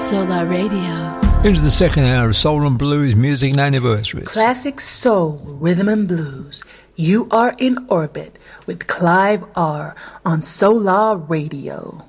Solar Radio. Into the second hour of Soul and Blues Music Anniversaries. Classic soul, rhythm and blues. You are in orbit with Clive R on Solar Radio.